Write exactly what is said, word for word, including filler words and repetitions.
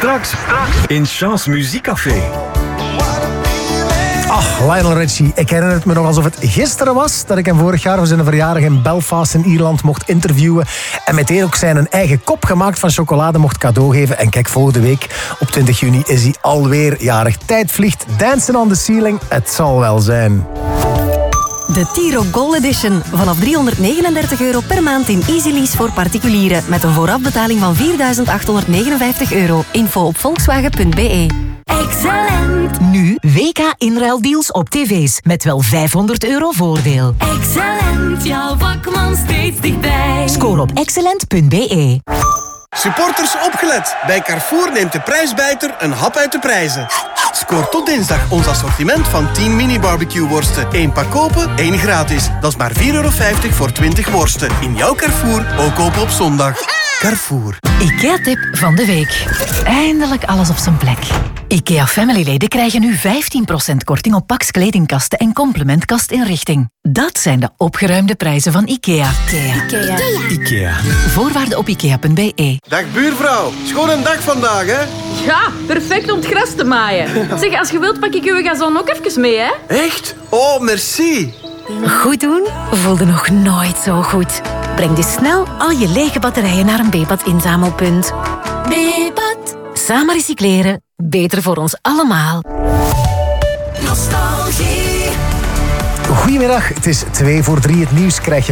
Straks in Chance Muziekcafé. Ach, Lionel Richie. Ik herinner het me nog alsof het gisteren was dat ik hem vorig jaar voor zijn verjaardag in Belfast in Ierland mocht interviewen. En meteen ook zijn eigen kop gemaakt van chocolade mocht cadeau geven. En kijk, volgende week op twintig juni is hij alweer jarig. Tijd vliegt. Dancing on the ceiling. Het zal wel zijn. De Tiro Gold Edition. Vanaf driehonderdnegenendertig euro per maand in Easy Lease voor particulieren. Met een voorafbetaling van vierduizend achthonderdnegenenvijftig euro. Info op volkswagen punt b e. Excellent. Nu W K inruildeals op tv's met wel vijfhonderd euro voordeel. Excellent, jouw vakman steeds dichtbij. Scoor op excellent punt b e. Supporters opgelet. Bij Carrefour neemt de prijsbijter een hap uit de prijzen. Scoor tot dinsdag ons assortiment van tien mini-barbecue worsten. Eén pak kopen, één gratis. Dat is maar vier euro vijftig voor twintig worsten. In jouw Carrefour, ook kopen op zondag. Carrefour. IKEA-tip van de week. Eindelijk alles op zijn plek. IKEA Family-leden krijgen nu vijftien procent korting op Pax kledingkasten en complementkastinrichting. Dat zijn de opgeruimde prijzen van IKEA. IKEA. Ikea. IKEA. Voorwaarden op ikea punt b e. Dag buurvrouw. Schoon een dag vandaag, hè? Ja, perfect om het gras te maaien. Zeg, als je wilt pak ik uw gazon ook even mee, hè? Echt? Oh, merci. Goed doen voelde nog nooit zo goed. Breng dus snel al je lege batterijen naar een B-pad inzamelpunt. B-pad. Samen recycleren, beter voor ons allemaal. Nostalgie. Goedemiddag, het is twee voor drie. Het nieuws krijg je